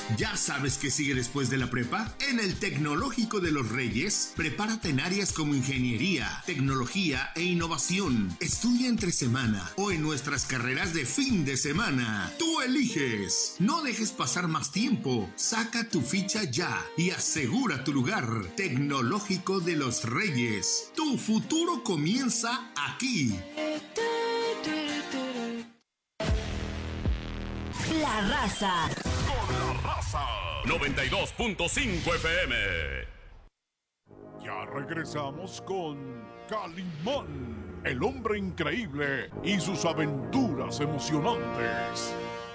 ¿Ya sabes qué sigue después de la prepa? En el Tecnológico de los Reyes, prepárate en áreas como ingeniería, tecnología e innovación. Estudia entre semana o en nuestras carreras de fin de semana. Tú eliges. No dejes pasar más tiempo. Saca tu ficha ya y asegura tu lugar. Tecnológico de los Reyes. Tu futuro comienza aquí. La Raza. Con La Raza. 92.5 FM. Ya regresamos con Calimán, el hombre increíble y sus aventuras emocionantes.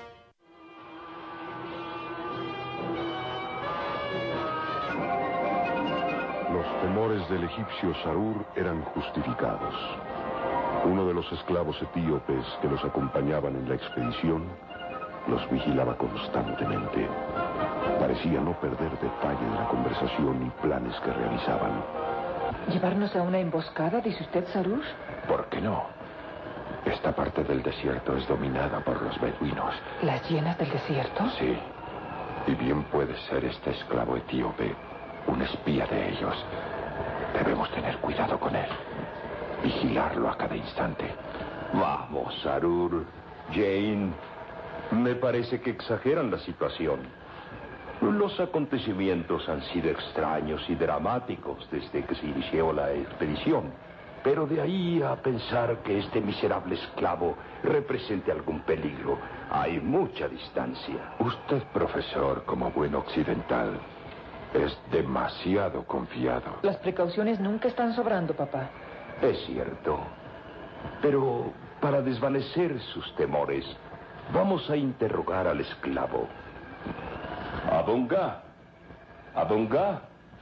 Los temores del egipcio Sarur eran justificados. Uno de los esclavos etíopes que los acompañaban en la expedición los vigilaba constantemente. Parecía no perder detalle de la conversación y planes que realizaban. ¿Llevarnos a una emboscada, dice usted, Sarur? ¿Por qué no? Esta parte del desierto es dominada por los beduinos. ¿Las hienas del desierto? Sí. Y bien puede ser este esclavo etíope un espía de ellos. Debemos tener cuidado con él. Vigilarlo a cada instante. Vamos, Sarur, Jane. Me parece que exageran la situación. Los acontecimientos han sido extraños y dramáticos desde que se inició la expedición. Pero de ahí a pensar que este miserable esclavo represente algún peligro, hay mucha distancia. Usted, profesor, como buen occidental, es demasiado confiado. Las precauciones nunca están sobrando, papá. Es cierto. Pero para desvanecer sus temores, vamos a interrogar al esclavo. Abunga. Abunga.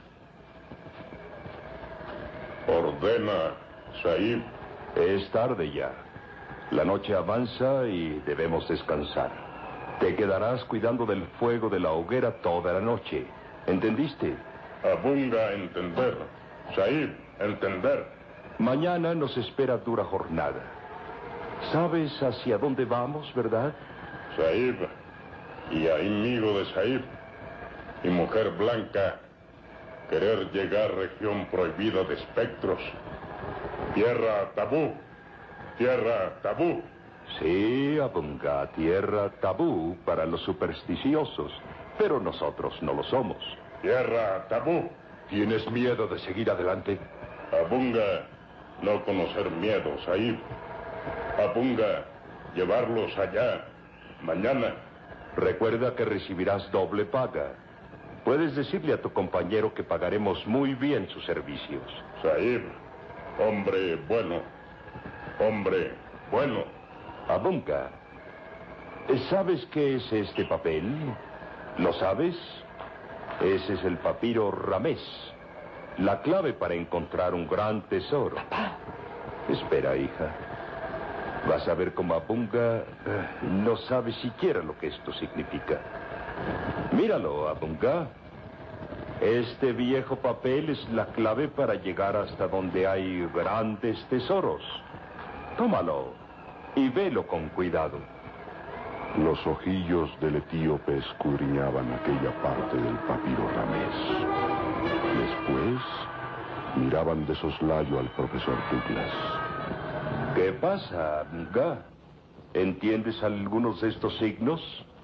Ordena, Sahib. Es tarde ya. La noche avanza y debemos descansar. Te quedarás cuidando del fuego de la hoguera toda la noche. ¿Entendiste? Abunga, entender. Sahib, entender. Mañana nos espera dura jornada. ¿Sabes hacia dónde vamos, verdad? Sahib, y amigo de Sahib, y mujer blanca, querer llegar a región prohibida de espectros. Tierra tabú, tierra tabú. Sí, Abunga, tierra tabú para los supersticiosos, pero nosotros no lo somos. Tierra tabú. ¿Tienes miedo de seguir adelante? Abunga, no conocer miedo, Sahib. Abunga, llevarlos allá, mañana. Recuerda que recibirás doble paga. Puedes decirle a tu compañero que pagaremos muy bien sus servicios. Sahib, hombre bueno, hombre bueno. Abunga, ¿sabes qué es este papel? ¿Lo sabes? Ese es el papiro Ramés, la clave para encontrar un gran tesoro. Papá. Espera, hija. Vas a ver cómo Abunga no sabe siquiera lo que esto significa. Míralo, Abunga. Este viejo papel es la clave para llegar hasta donde hay grandes tesoros. Tómalo y velo con cuidado. Los ojillos del etíope escudriñaban aquella parte del papiro Ramés. Después, miraban de soslayo al profesor Douglas. ¿Qué pasa, Abunga? ¿Entiendes algunos de estos signos?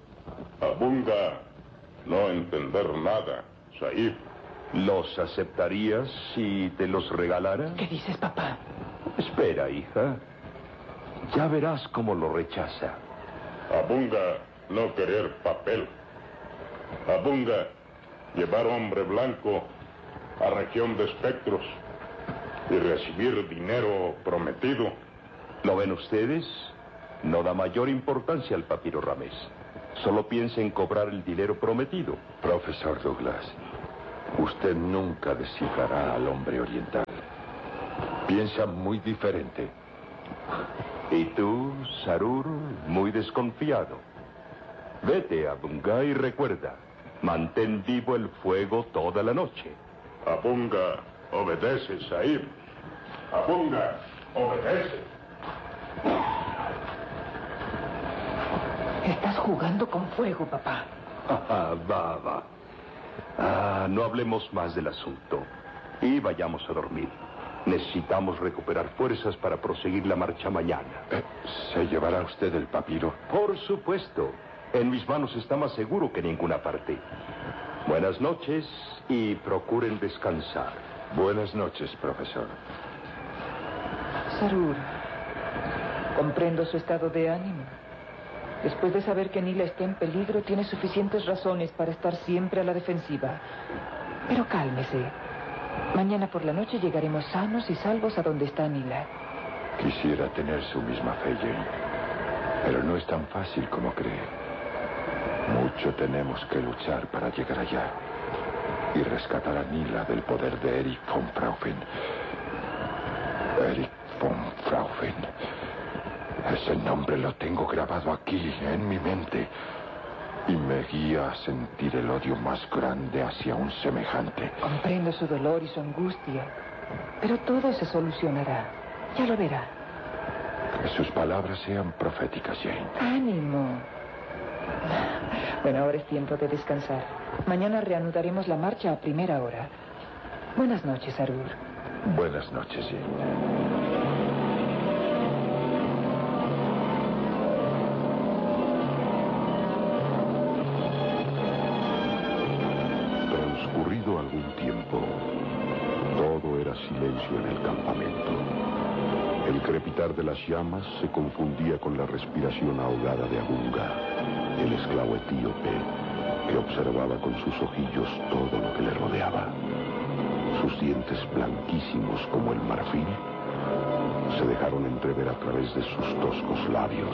Abunga, no entender nada, Sahib. ¿Los aceptarías si te los regalara? ¿Qué dices, papá? Espera, hija. Ya verás cómo lo rechaza. Abunga, no querer papel. Abunga, llevar hombre blanco a región de espectros y recibir dinero prometido. ¿Lo ven ustedes? No da mayor importancia al papiro Ramés. Solo piensa en cobrar el dinero prometido. Profesor Douglas, usted nunca descifrará al hombre oriental. Piensa muy diferente. Y tú, Sarur, muy desconfiado. Vete, Abunga, y recuerda, mantén vivo el fuego toda la noche. Abunga, obedece, Sahib. Abunga, obedece. Estás jugando con fuego, papá. Baba. No hablemos más del asunto. Y vayamos a dormir. Necesitamos recuperar fuerzas para proseguir la marcha mañana. ¿Se llevará usted el papiro? Por supuesto. En mis manos está más seguro que en ninguna parte. Buenas noches y procuren descansar. Buenas noches, profesor. Sarur, comprendo su estado de ánimo. Después de saber que Nila está en peligro, tiene suficientes razones para estar siempre a la defensiva. Pero cálmese. Mañana por la noche llegaremos sanos y salvos a donde está Nila. Quisiera tener su misma fe, Jane. Pero no es tan fácil como cree. Mucho tenemos que luchar para llegar allá. Y rescatar a Nila del poder de Erich von Fraufen. Erich von Fraufen. Ese nombre lo tengo grabado aquí, en mi mente. Y me guía a sentir el odio más grande hacia un semejante. Comprendo su dolor y su angustia. Pero todo se solucionará. Ya lo verá. Que sus palabras sean proféticas, Jane. ¡Ánimo! Bueno, ahora es tiempo de descansar. Mañana reanudaremos la marcha a primera hora. Buenas noches, Sarur. Buenas noches, Jane. Transcurrido algún tiempo, todo era silencio en el campamento. El crepitar de las llamas se confundía con la respiración ahogada de Abunga, el esclavo etíope que observaba con sus ojillos todo lo que le rodeaba. Sus dientes blanquísimos como el marfil se dejaron entrever a través de sus toscos labios.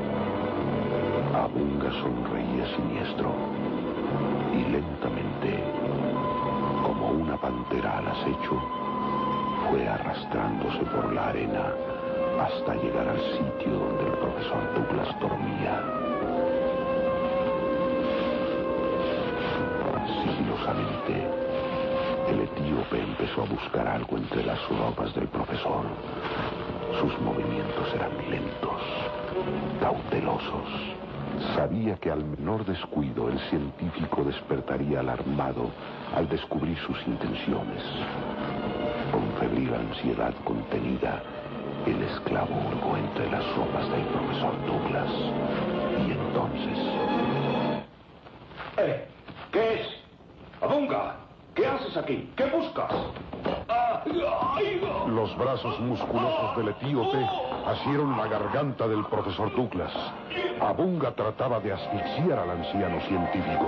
Abunga sonreía siniestro y lentamente, como una pantera al acecho, fue arrastrándose por la arena hasta llegar al sitio donde el profesor Douglas dormía. Sigilosamente, el etíope empezó a buscar algo entre las ropas del profesor. Sus movimientos eran lentos, cautelosos. Sabía que al menor descuido el científico despertaría alarmado al descubrir sus intenciones. Con febril ansiedad contenida, el esclavo hurgó entre las ropas del profesor Douglas. Y entonces... ¿Qué es? Abunga, ¿qué haces aquí? ¿Qué buscas? Los brazos musculosos del etíope asieron la garganta del profesor Douglas. Abunga trataba de asfixiar al anciano científico.